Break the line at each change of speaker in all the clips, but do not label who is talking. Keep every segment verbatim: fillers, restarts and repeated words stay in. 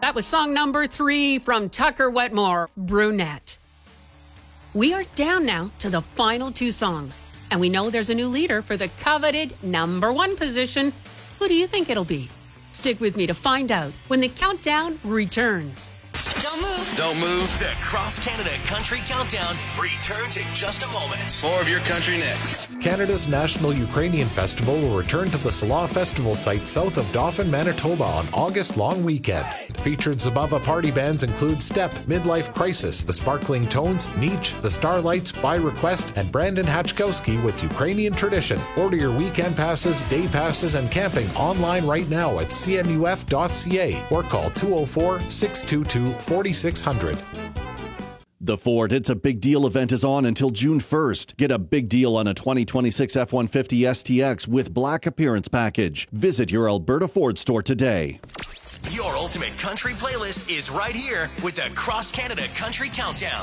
That was song number three from Tucker Wetmore, Brunette. We are down now to the final two songs, and we know there's a new leader for the coveted number one position. Who do you think it'll be? Stick with me to find out when the countdown returns.
Don't move.
Don't move.
The Cross Canada Country Countdown returns in just a moment.
More of your country next.
Canada's National Ukrainian Festival will return to the Salah Festival site south of Dauphin, Manitoba on August long weekend. Featured Zabava party bands include Step, Midlife Crisis, The Sparkling Tones, Nietzsche, The Starlights, By Request, and Brandon Hachkowski with Ukrainian Tradition. Order your weekend passes, day passes, and camping online right now at c n u f dot c a or call two oh four, six two two, four six zero zero.
The Ford It's a Big Deal event is on until June first. Get a big deal on a twenty twenty-six F one fifty S T X with Black Appearance Package. Visit your Alberta Ford store today.
Your ultimate country playlist is right here with the Cross Canada Country Countdown.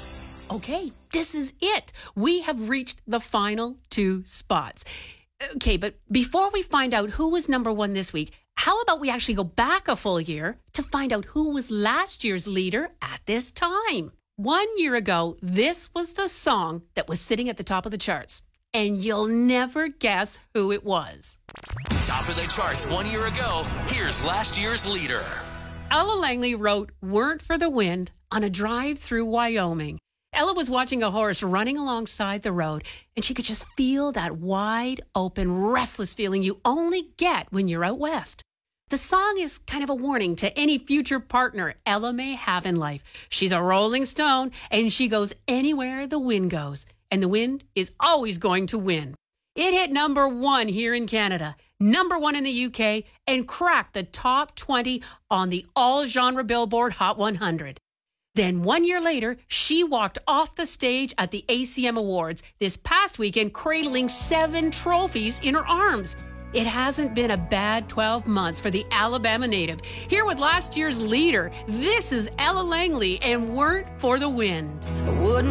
Okay, this is it. We have reached the final two spots. Okay, but before we find out who was number one this week, how about we actually go back a full year to find out who was last year's leader at this time? One year ago, this was the song that was sitting at the top of the charts. And you'll never guess who it was.
Top of the charts one year ago, here's last year's leader.
Ella Langley wrote Weren't for the Wind on a drive through Wyoming. Ella was watching a horse running alongside the road, and she could just feel that wide open, restless feeling you only get when you're out west. The song is kind of a warning to any future partner Ella may have in life. She's a rolling stone, and she goes anywhere the wind goes, and the wind is always going to win. It hit number one here in Canada, number one in the U K, and cracked the top twenty on the all-genre Billboard Hot one hundred. Then one year later, she walked off the stage at the A C M Awards this past weekend, cradling seven trophies in her arms. It hasn't been a bad twelve months for the Alabama native. Here with last year's leader, this is Ella Langley and Weren't for the Wind.
I wouldn't